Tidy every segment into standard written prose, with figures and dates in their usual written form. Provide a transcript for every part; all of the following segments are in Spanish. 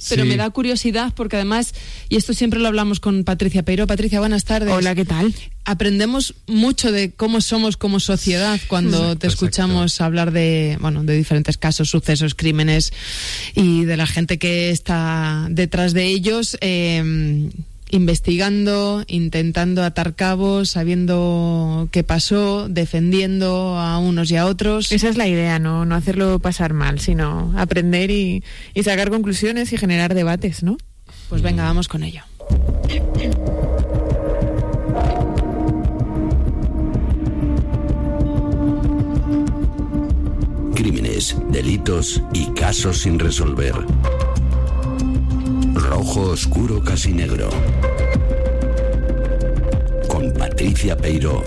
pero me da curiosidad porque además, y esto siempre lo hablamos con Patricia Peiró. Patricia, buenas tardes. Hola, ¿qué tal? Aprendemos mucho de cómo somos como sociedad cuando te escuchamos hablar de diferentes casos, sucesos, crímenes y de la gente que está detrás de ellos, investigando, intentando atar cabos, sabiendo qué pasó, defendiendo a unos y a otros. Esa es la idea, no hacerlo pasar mal, sino aprender y sacar conclusiones y generar debates, ¿no? Pues venga, vamos con ello. Crímenes, delitos y casos sin resolver. Rojo oscuro casi negro. Con Patricia Peiró.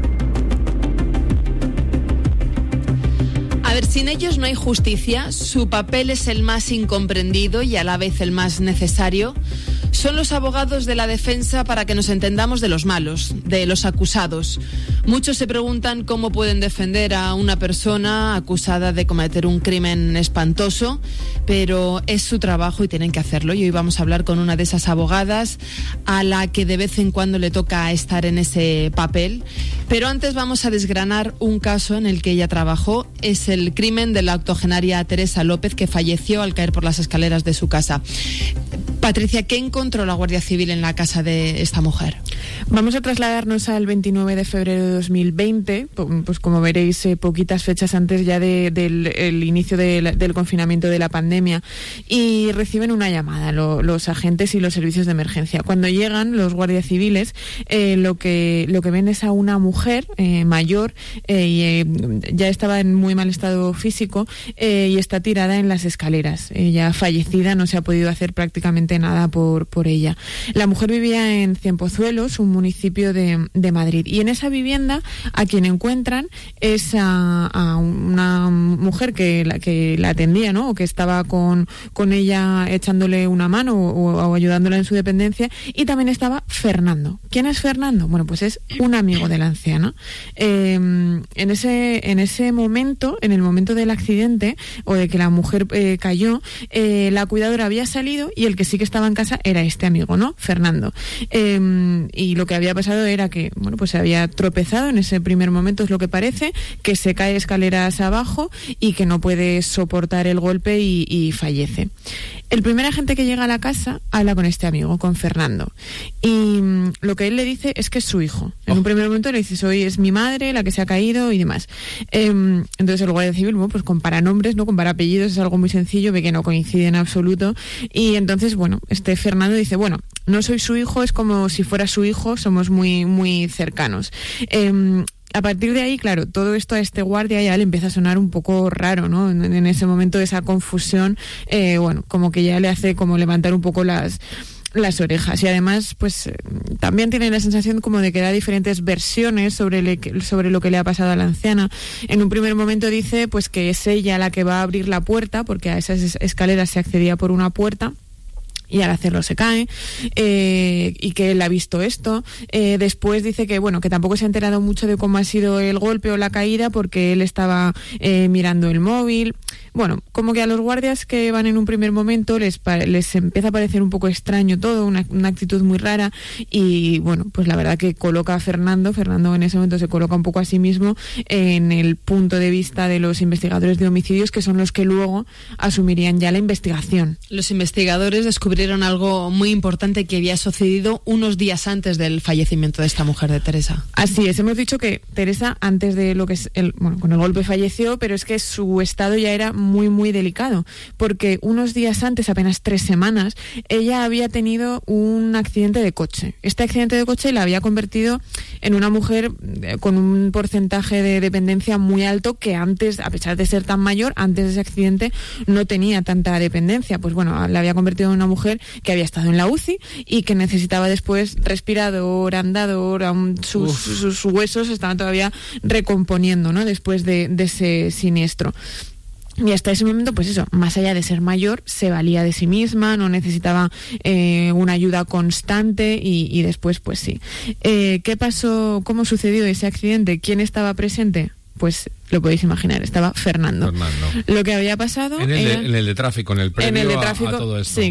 A ver, sin ellos no hay justicia. Su papel es el más incomprendido y a la vez el más necesario. Son los abogados de la defensa para que nos entendamos de los malos, de los acusados. Muchos se preguntan cómo pueden defender a una persona acusada de cometer un crimen espantoso, pero es su trabajo y tienen que hacerlo. Y hoy vamos a hablar con una de esas abogadas a la que de vez en cuando le toca estar en ese papel. Pero antes vamos a desgranar un caso en el que ella trabajó. Es el crimen de la octogenaria Teresa López, que falleció al caer por las escaleras de su casa. Patricia, ¿qué encontró la Guardia Civil en la casa de esta mujer? Vamos a trasladarnos al 29 de febrero de 2020, pues como veréis, poquitas fechas antes ya del inicio del confinamiento de la pandemia, y reciben una llamada los agentes y los servicios de emergencia. Cuando llegan los guardias civiles, lo que ven es a una mujer mayor, y ya estaba en muy mal estado físico, y está tirada en las escaleras. Ella fallecida, no se ha podido hacer prácticamente nada por ella. La mujer vivía en Cienpozuelos, un municipio de Madrid, y en esa vivienda a quien encuentran es a una mujer que la atendía, ¿no? O que estaba con ella echándole una mano o ayudándola en su dependencia, y también estaba Fernando. ¿Quién es Fernando? Bueno, pues es un amigo de la anciana. En ese momento, en el momento del accidente o de que la mujer cayó, la cuidadora había salido y el que sí que estaba en casa era este amigo, ¿no? Fernando. Y lo que había pasado era que, bueno, pues se había tropezado en ese primer momento, es lo que parece, que se cae escaleras abajo y que no puede soportar el golpe y fallece. El primer agente que llega a la casa habla con este amigo, con Fernando, y lo que él le dice es que es su hijo. En un primer momento le dice, es mi madre la que se ha caído y demás. Entonces el guardia civil, bueno, pues compara nombres, no compara apellidos, es algo muy sencillo, ve que no coincide en absoluto, y entonces, bueno, este Fernando dice, bueno, no soy su hijo, es como si fuera su hijo, somos muy, muy cercanos. A partir de ahí, claro, todo esto a este guardia ya le empieza a sonar un poco raro, ¿no? En ese momento de esa confusión, bueno, como que ya le hace como levantar un poco las orejas, y además pues también tiene la sensación como de que da diferentes versiones sobre lo que le ha pasado a la anciana. En un primer momento dice pues que es ella la que va a abrir la puerta, porque a esas escaleras se accedía por una puerta, y al hacerlo se cae, y que él ha visto esto. Después dice que, bueno, que tampoco se ha enterado mucho de cómo ha sido el golpe o la caída, porque él estaba mirando el móvil. Bueno, como que a los guardias que van en un primer momento les empieza a parecer un poco extraño todo, una actitud muy rara, y bueno, pues la verdad que coloca a Fernando en ese momento se coloca un poco a sí mismo en el punto de vista de los investigadores de homicidios, que son los que luego asumirían ya la investigación. Los investigadores descubrieron algo muy importante que había sucedido unos días antes del fallecimiento de esta mujer, de Teresa. Así es, hemos dicho que Teresa, antes de lo que es con el golpe falleció, pero es que su estado ya era muy, muy delicado, porque unos días antes, apenas 3 semanas, ella había tenido un accidente de coche. Este accidente de coche la había convertido en una mujer con un porcentaje de dependencia muy alto, que antes, a pesar de ser tan mayor, antes de ese accidente no tenía tanta dependencia. Pues bueno, la había convertido en una mujer que había estado en la UCI y que necesitaba después respirador, andador, sus huesos estaban todavía recomponiendo, ¿no? Después de ese siniestro. Y hasta ese momento, pues eso, más allá de ser mayor, se valía de sí misma, no necesitaba una ayuda constante, y después, pues sí. ¿Qué pasó? ¿Cómo sucedió ese accidente? ¿Quién estaba presente? Pues lo podéis imaginar, estaba Fernando. Lo que había pasado en el de tráfico, en el previo a todo esto. Sí,